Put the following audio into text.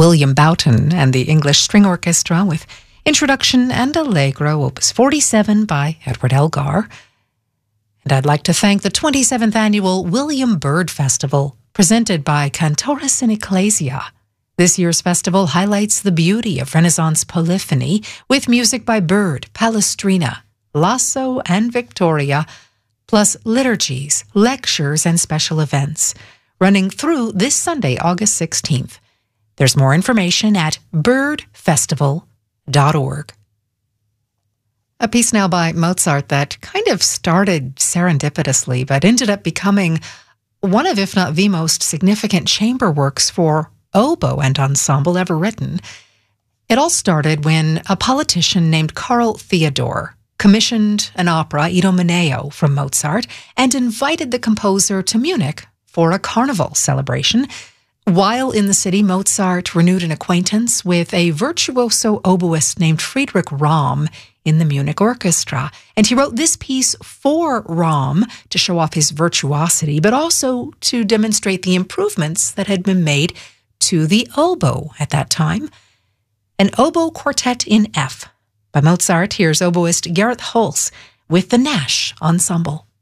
William Boughton and the English String Orchestra with Introduction and Allegro, Opus 47 by Edward Elgar. And I'd like to thank the 27th Annual William Byrd Festival, presented by Cantores in Ecclesia. This year's festival highlights the beauty of Renaissance polyphony with music by Byrd, Palestrina, Lasso, and Victoria, plus liturgies, lectures, and special events, running through this Sunday, August 16th. There's more information at byrdfestival.org. A piece now by Mozart that kind of started serendipitously, but ended up becoming one of, if not the most significant chamber works for oboe and ensemble ever written. It all started when a politician named Karl Theodor commissioned an opera, Idomeneo, from Mozart and invited the composer to Munich for a carnival celebration. While in the city, Mozart renewed an acquaintance with a virtuoso oboist named Friedrich Rahm in the Munich orchestra. And he wrote this piece for Rahm to show off his virtuosity, but also to demonstrate the improvements that had been made to the oboe at that time. An oboe quartet in F by Mozart. Here's oboist Gerrit Holz with the Nash Ensemble.